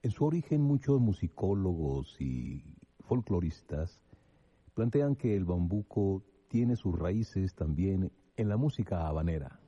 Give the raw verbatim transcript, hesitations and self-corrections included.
En su origen, muchos musicólogos y folcloristas plantean que el bambuco tiene sus raíces también en la música habanera.